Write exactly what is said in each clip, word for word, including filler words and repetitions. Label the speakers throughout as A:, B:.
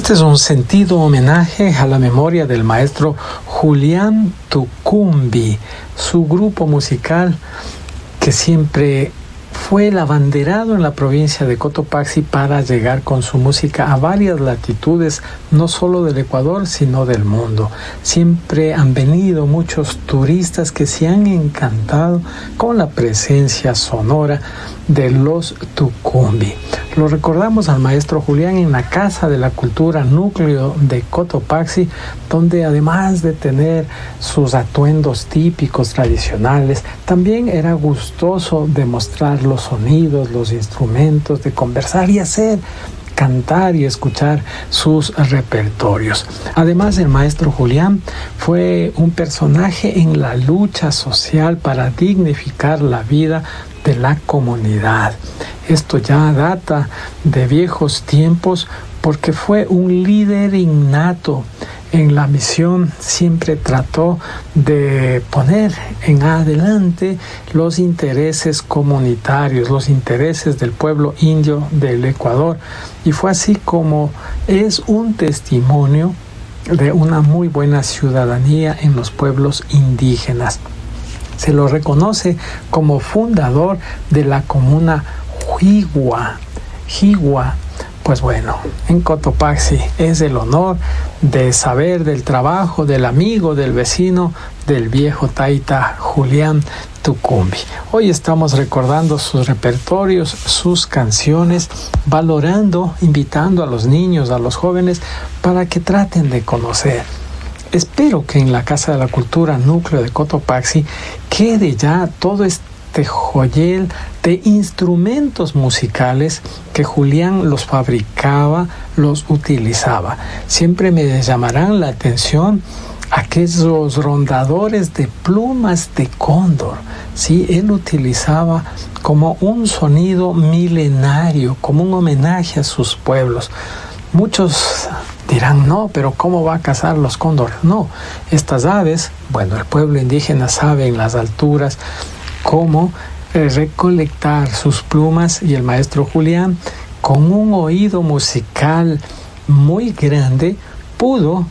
A: Este es un sentido homenaje a la memoria del maestro Julián Tucumbi, su grupo musical que siempre fue el abanderado en la provincia de Cotopaxi para llegar con su música a varias latitudes, no solo del Ecuador, sino del mundo. Siempre han venido muchos turistas que se han encantado con la presencia sonora de los Tucumbi. Lo recordamos al maestro Julián en la Casa de la Cultura Núcleo de Cotopaxi, donde además de tener sus atuendos típicos tradicionales, también era gustoso de mostrar los sonidos, los instrumentos, de conversar y hacer cantar y escuchar sus repertorios. Además, el maestro Julián fue un personaje en la lucha social para dignificar la vida de la comunidad. Esto ya data de viejos tiempos porque fue un líder innato en la misión. Siempre trató de poner en adelante los intereses comunitarios, los intereses del pueblo indio del Ecuador, y fue así como es un testimonio de una muy buena ciudadanía en los pueblos indígenas. Se lo reconoce como fundador de la comuna Jigua. Jigua, pues bueno, en Cotopaxi es el honor de saber del trabajo del amigo, del vecino, del viejo taita Julián Tucumbi. Hoy estamos recordando sus repertorios, sus canciones, valorando, invitando a los niños, a los jóvenes, para que traten de conocer. Espero que en la Casa de la Cultura Núcleo de Cotopaxi quede ya todo este joyel de instrumentos musicales que Julián los fabricaba, los utilizaba. Siempre me llamarán la atención aquellos rondadores de plumas de cóndor. Sí, él utilizaba como un sonido milenario, como un homenaje a sus pueblos. Muchos dirán, no, pero ¿cómo va a cazar los cóndores? No, estas aves, bueno, el pueblo indígena sabe en las alturas cómo eh, recolectar sus plumas, y el maestro Julián, con un oído musical muy grande, pudo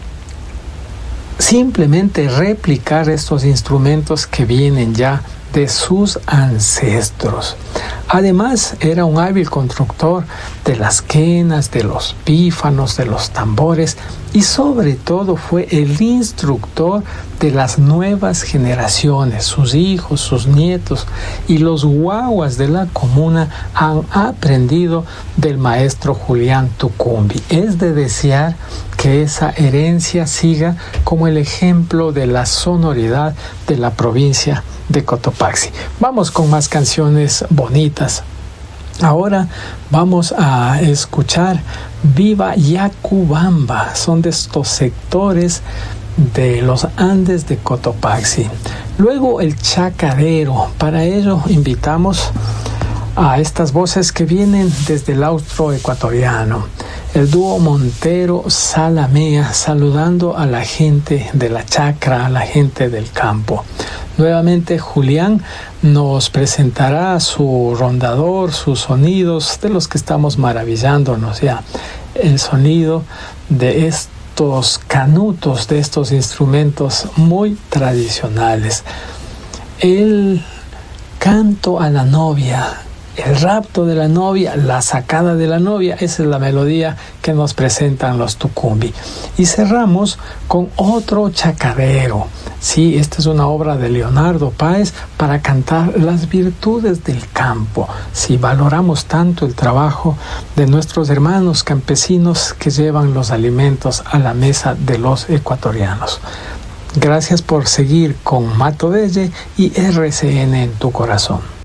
A: simplemente replicar estos instrumentos que vienen ya de sus ancestros. Además, era un hábil constructor de las quenas, de los pífanos, de los tambores, y sobre todo fue el instructor de las nuevas generaciones. Sus hijos, sus nietos y los guaguas de la comuna han aprendido del maestro Julián Tucumbi. Es de desear que esa herencia siga como el ejemplo de la sonoridad de la provincia de Cotopaxi. Vamos con más canciones bonitas. Ahora vamos a escuchar Viva Yacubamba. Son de estos sectores de los Andes de Cotopaxi. Luego el chacarero. Para ello invitamos a estas voces que vienen desde el austro ecuatoriano. El dúo Montero Salamea, saludando a la gente de la chacra, a la gente del campo. Nuevamente Julián nos presentará su rondador, sus sonidos de los que estamos maravillándonos ya. El sonido de estos canutos, de estos instrumentos muy tradicionales. El canto a la novia, el rapto de la novia, la sacada de la novia, esa es la melodía que nos presentan los Tucumbi. Y cerramos con otro chacarero. Sí, esta es una obra de Leonardo Páez para cantar las virtudes del campo. Sí, valoramos tanto el trabajo de nuestros hermanos campesinos que llevan los alimentos a la mesa de los ecuatorianos. Gracias por seguir con Mato Belle y R C N en tu corazón.